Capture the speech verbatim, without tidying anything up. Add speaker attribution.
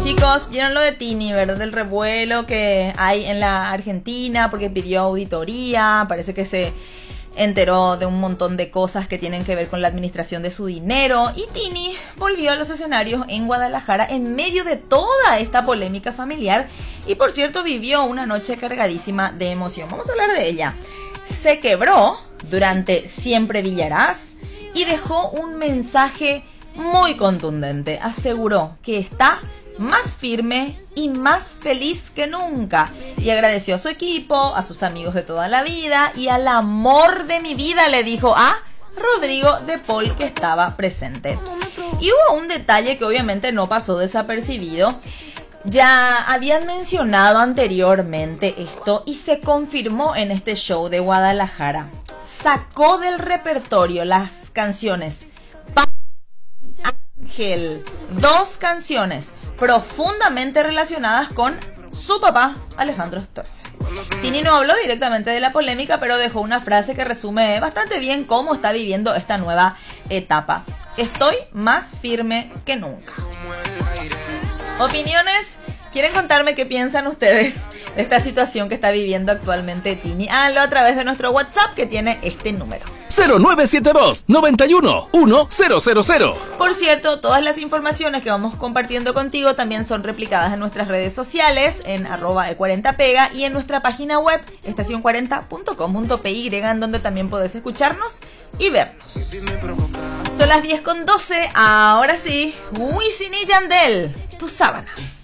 Speaker 1: Chicos, ¿vieron lo de Tini, verdad? Del revuelo que hay en la Argentina porque pidió auditoría. Parece que se enteró de un montón de cosas que tienen que ver con la administración de su dinero. Y Tini volvió a los escenarios en Guadalajara en medio de toda esta polémica familiar. Y por cierto, vivió una noche cargadísima de emoción. Vamos a hablar de ella. Se quebró durante Siempre Brillarás y dejó un mensaje muy contundente. Aseguró que está más firme y más feliz que nunca. Y agradeció a su equipo, a sus amigos de toda la vida y al amor de mi vida, le dijo a Rodrigo de Paul, que estaba presente. Y hubo un detalle que obviamente no pasó desapercibido. Ya habían mencionado anteriormente esto y se confirmó en este show de Guadalajara. Sacó del repertorio las canciones Ángel, dos canciones profundamente relacionadas con su papá, Alejandro Storza. Tini no habló directamente de la polémica, pero dejó una frase que resume bastante bien cómo está viviendo esta nueva etapa. Estoy más firme que nunca. ¿Opiniones? ¿Quieren contarme qué piensan ustedes de esta situación que está viviendo actualmente Tini? Háganlo a través de nuestro WhatsApp, que tiene este número:
Speaker 2: cero nueve siete dos, noventa y uno, uno cero cero cero.
Speaker 1: Por cierto, todas las informaciones que vamos compartiendo contigo también son replicadas en nuestras redes sociales, en arroba e cuarenta pega, y en nuestra página web, estación cuarenta punto com punto p y, en donde también podés escucharnos y vernos. Son las diez con doce, ahora sí, Wisin y Yandel, tus sábanas.